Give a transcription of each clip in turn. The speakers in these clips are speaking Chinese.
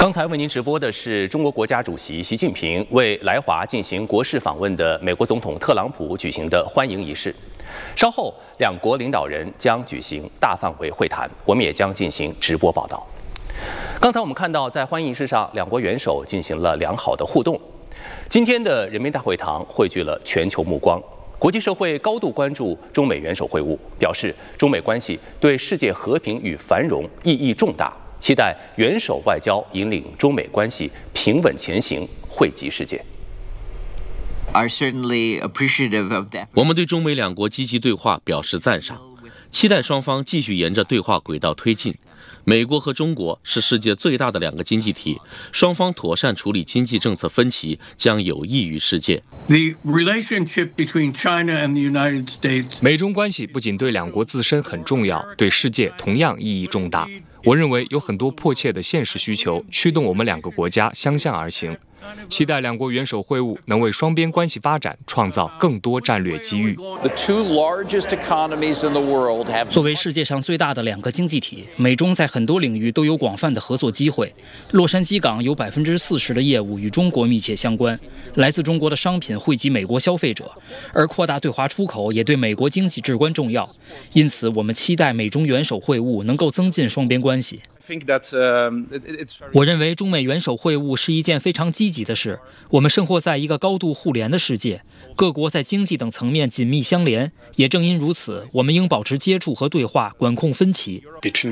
刚才为您直播的是中国国家主席习近平为来华进行国事访问的美国总统特朗普举行的欢迎仪式。稍后，两国领导人将举行大范围会谈，我们也将进行直播报道。刚才我们看到，在欢迎仪式上，两国元首进行了良好的互动。今天的人民大会堂汇聚了全球目光，国际社会高度关注中美元首会晤，表示中美关系对世界和平与繁荣意义重大。 期待元首外交引领中美关系平稳前行，惠及世界。 我们对中美两国积极对话表示赞赏，期待双方继续沿着对话轨道推进。美国和中国是世界最大的两个经济体，双方妥善处理经济政策分歧，将有益于世界。 美中关系不仅对两国自身很重要，对世界同样意义重大。我认为有很多迫切的现实需求驱动我们两个国家相向而行，期待两国元首会晤能为双边关系发展创造更多战略机遇。 作为世界上最大的两个经济体，美中在很多领域都有广泛的合作机会。洛杉矶港有40%的业务与中国密切相关，来自中国的商品惠及美国消费者，而扩大对华出口也对美国经济至关重要。因此，我们期待美中元首会晤能够增进双边关系。 我认为中美元首会晤是一件非常积极的事。我们生活在一个高度互联的世界，各国在经济等层面紧密相连。也正因如此，我们应保持接触和对话，管控分歧。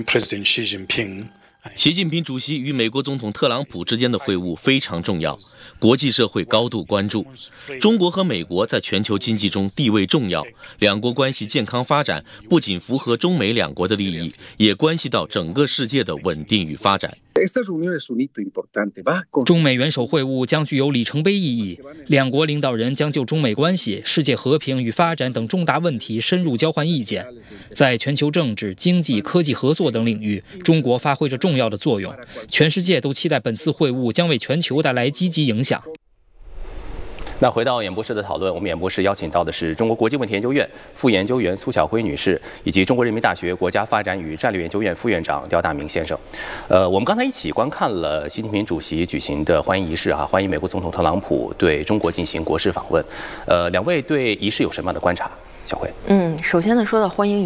习近平主席与美国总统特朗普之间的会晤非常重要，国际社会高度关注。中国和美国在全球经济中地位重要，两国关系健康发展不仅符合中美两国的利益，也关系到整个世界的稳定与发展。 中美元首会晤将具有里程碑意义，两国领导人将就中美关系、世界和平与发展等重大问题深入交换意见。在全球政治、经济、科技合作等领域，中国发挥着重要的作用。全世界都期待本次会晤将为全球带来积极影响。 那回到演播室的讨论，我们演播室邀请到的是中国国际问题研究院副研究员苏晓辉女士，以及中国人民大学国家发展与战略研究院副院长刁大明先生。我们刚才一起观看了习近平主席举行的欢迎仪式啊，欢迎美国总统特朗普对中国进行国事访问。两位对仪式有什么样的观察？小辉， 首先呢，说到欢迎。